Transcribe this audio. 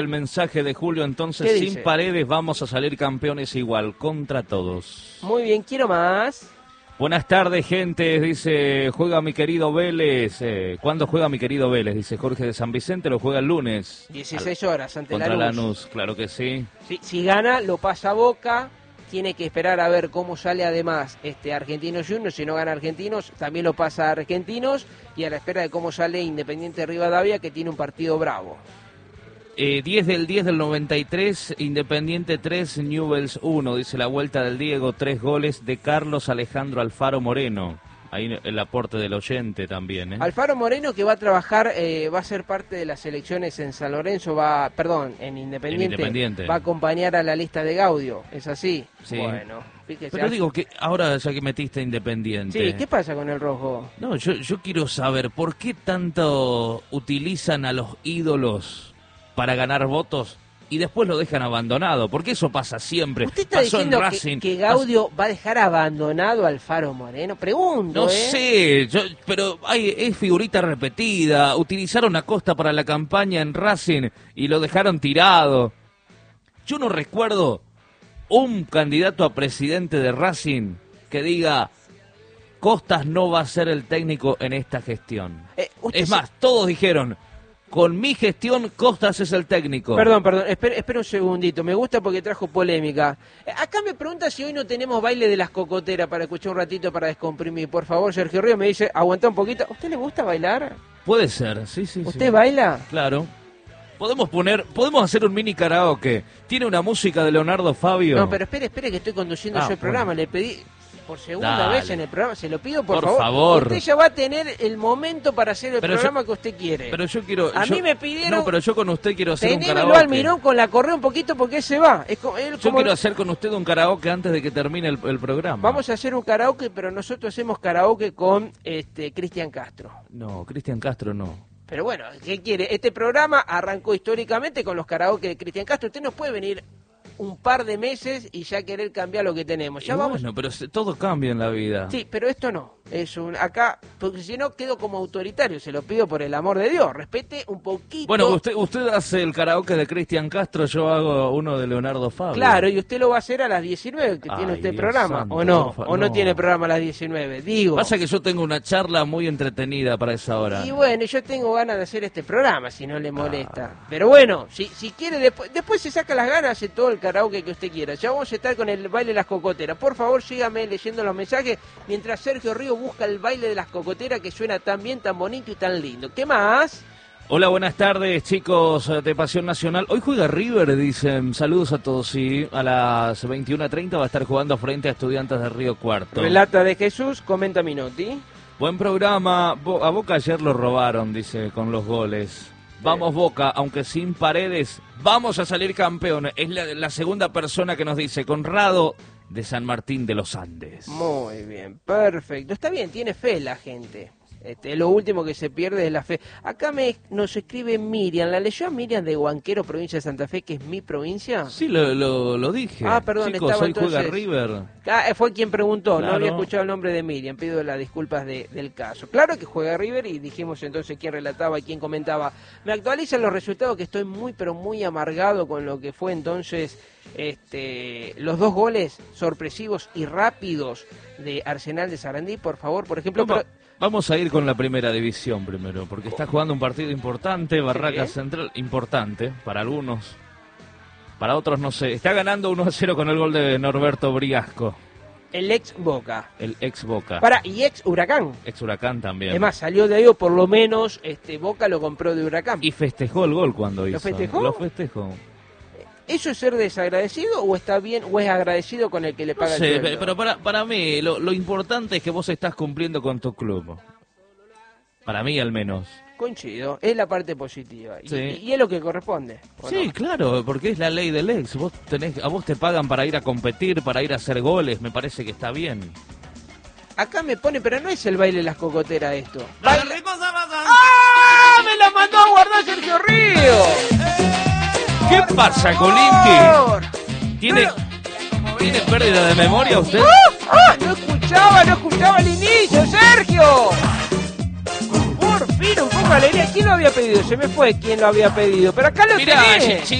El mensaje de Julio, entonces, sin Paredes vamos a salir campeones igual, contra todos. Muy bien, quiero más. Buenas tardes, gente, dice, juega mi querido Vélez. ¿Cuándo juega mi querido Vélez? Dice Jorge de San Vicente, lo juega el lunes. 16 horas ante contra Lanús. Lanús, claro que sí. Si gana, lo pasa a Boca. Tiene que esperar a ver cómo sale además Argentinos Juniors. Si no gana Argentinos, también lo pasa a Argentinos. Y a la espera de cómo sale Independiente Rivadavia, que tiene un partido bravo. 10 del 93, Independiente 3, Newell's 1, dice la vuelta del Diego, 3 goles de Carlos Alejandro Alfaro Moreno. Ahí el aporte del oyente también. Alfaro Moreno, que va a trabajar, va a ser parte de las elecciones en San Lorenzo, en Independiente. Va a acompañar a la lista de Gaudio, ¿es así? Sí. Bueno, fíjese. Pero digo que ahora ya que metiste Independiente. Sí, ¿qué pasa con el rojo? No, yo quiero saber, ¿por qué tanto utilizan a los ídolos para ganar votos y después lo dejan abandonado? Porque eso pasa siempre. ¿Usted está diciendo que Gaudio va a dejar abandonado a Alfaro Moreno? Pregunto, No sé, pero es figurita repetida. Utilizaron a Costa para la campaña en Racing y lo dejaron tirado. Yo no recuerdo un candidato a presidente de Racing que diga: Costas no va a ser el técnico en esta gestión. Es más, todos dijeron: con mi gestión, Costas es el técnico. Perdón, espera un segundito. Me gusta porque trajo polémica. Acá me pregunta si hoy no tenemos baile de las cocoteras para escuchar un ratito para descomprimir. Por favor, Sergio Río me dice, aguantá un poquito. ¿A usted le gusta bailar? Puede ser, sí. ¿Usted baila? Claro. Podemos hacer un mini karaoke. ¿Tiene una música de Leonardo Fabio? No, pero espere que estoy conduciendo yo el programa. Le pedí por segunda vez en el programa, se lo pido por favor. Usted ya va a tener el momento para hacer el programa que usted quiere. Pero yo quiero... mí me pidieron... No, pero yo con usted quiero hacer un karaoke. Tenémelo al Mirón con la correa un poquito porque él se va. Yo quiero hacer con usted un karaoke antes de que termine el programa. Vamos a hacer un karaoke, pero nosotros hacemos karaoke con Cristian Castro. No, Cristian Castro no. Pero bueno, ¿qué quiere? Este programa arrancó históricamente con los karaoke de Cristian Castro. Usted nos puede venir un par de meses y ya querer cambiar lo que tenemos. Bueno, pero todo cambia en la vida. Sí, pero esto no. Acá, porque si no quedo como autoritario, se lo pido por el amor de Dios. Respete un poquito. Bueno, usted hace el karaoke de Cristian Castro, yo hago uno de Leonardo Fabio. Claro, y usted lo va a hacer a las 19, que tiene usted programa, santo, ¿o no? ¿O no tiene programa a las 19? Digo. Pasa que yo tengo una charla muy entretenida para esa hora. Y bueno, yo tengo ganas de hacer este programa, si no le molesta. Pero bueno, si quiere, después se saca las ganas, hace todo el karaoke que usted quiera. Ya vamos a estar con el baile de las cocoteras. Por favor, sígame leyendo los mensajes mientras Sergio Río busca el baile de las cocoteras que suena tan bien, tan bonito y tan lindo. ¿Qué más? Hola, buenas tardes, chicos de Pasión Nacional. Hoy juega River, dicen. Saludos a todos. Sí, a las 21:30 va a estar jugando frente a Estudiantes de Río Cuarto. Relata de Jesús, comenta Minotti. Buen programa. A Boca ayer lo robaron, dice, con los goles. Vamos Boca, aunque sin Paredes, vamos a salir campeones. Es la segunda persona que nos dice, Conrado de San Martín de los Andes. Muy bien, perfecto. Está bien, tiene fe la gente. Lo último que se pierde es la fe. Acá nos escribe Miriam. ¿La leyó a Miriam de Huanquero, provincia de Santa Fe, que es mi provincia? Sí, lo dije. Perdón, chicos, estaba hoy juega River. Fue quien preguntó, claro. No había escuchado el nombre de Miriam. Pido las disculpas del caso. Claro que juega River y dijimos entonces quién relataba y quién comentaba. Me actualizan los resultados, que estoy muy, pero muy amargado con lo que fue entonces los 2 goles sorpresivos y rápidos de Arsenal de Sarandí. Por favor, por ejemplo... Vamos a ir con la primera división primero, porque está jugando un partido importante, Barracas Central, importante para algunos, para otros no sé. Está ganando 1-0 con el gol de Norberto Briasco. El ex Boca. Y ex Huracán. Ex Huracán también. Además, salió de ahí, o por lo menos Boca lo compró de Huracán. Y festejó el gol cuando hizo. ¿Lo festejó? Lo festejó. ¿Eso es ser desagradecido o está bien o es agradecido con el que le paga el sueldo? Pero para mí lo importante es que vos estás cumpliendo con tu club. Para mí al menos. Coincido, es la parte positiva. Sí. Y es lo que corresponde. Sí, no? Claro, porque es la ley del ex. A vos te pagan para ir a competir, para ir a hacer goles, me parece que está bien. Acá me pone, pero no es el baile de las cocoteras esto. ¡Ah! ¡Me la mandó a guardar Sergio Río! ¿Qué pasa, Colinti? ¿Tiene pérdida de memoria usted? No escuchaba el inicio, Sergio. Por fin, un poco Valeria, ¿quién lo había pedido? Se me fue quién lo había pedido, pero acá lo Mirá, tenés.